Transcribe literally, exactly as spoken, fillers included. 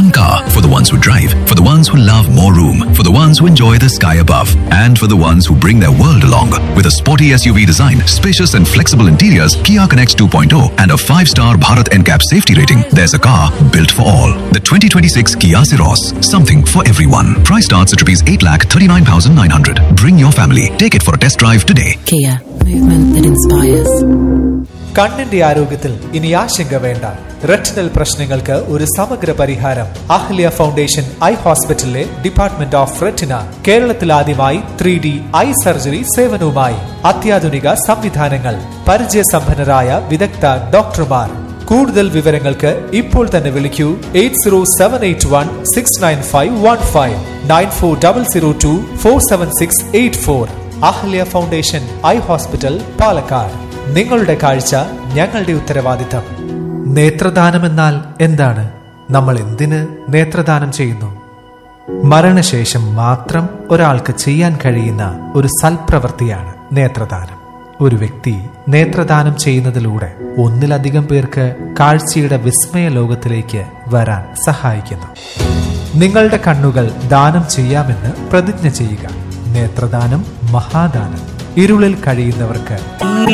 One car for the ones who drive, for the ones who love more room, for the ones who enjoy the sky above, and for the ones who bring their world along. With a sporty S U V design, spacious and flexible interiors, Kia Connects two point oh, and a five-star Bharat N C A P safety rating, there's a car built for all. The twenty twenty-six Kia Ceros, something for everyone. Price starts at rupees eight lakh thirty-nine thousand nine hundred. Bring your family. Take it for a test drive today. Kia, movement that inspires. കണ്ണിന്റെ ആരോഗ്യത്തിൽ ഇനി ആശങ്ക വേണ്ട. Retinal പ്രശ്നങ്ങൾക്ക് ഒരു സമഗ്ര പരിഹാരം. Ahalia foundation eye ഹോസ്പിറ്റലിലെ ഡിപ്പാർട്ട്മെന്റ് ഓഫ് റെറ്റിന കേരളത്തിൽ ആദ്യമായി ത്രീ ഡി ഐ സർജറി സേവനവുമായി. അത്യാധുനിക സംവിധാനങ്ങൾ, പരിചയസമ്പന്നരായ വിദഗ്ധ ഡോക്ടർമാർ. കൂടുതൽ വിവരങ്ങൾക്ക് ഇപ്പോൾ തന്നെ വിളിക്കൂ eight zero seven eight one six nine five one five nine four double zero to four seven six eight four. Ahalia foundation eye hospital, Palakkad. നിങ്ങളുടെ കാഴ്ച ഞങ്ങളുടെ ഉത്തരവാദിത്തം. നേത്രദാനം എന്നാൽ എന്താണ്? നമ്മൾ എന്തിന് നേത്രദാനം ചെയ്യുന്നു? മരണശേഷം മാത്രം ഒരാൾക്ക് ചെയ്യാൻ കഴിയുന്ന ഒരു സൽപ്രവൃത്തിയാണ് നേത്രദാനം. ഒരു വ്യക്തി നേത്രദാനം ചെയ്യുന്നതിലൂടെ ഒന്നിലധികം പേർക്ക് കാഴ്ചയുടെ വിസ്മയ ലോകത്തിലേക്ക് വരാൻ സഹായിക്കുന്നു. നിങ്ങളുടെ കണ്ണുകൾ ദാനം ചെയ്യാമെന്ന് പ്രതിജ്ഞ ചെയ്യുക. നേത്രദാനം മഹാദാനം. ഇരുളിൽ കഴിയുന്നവർക്ക്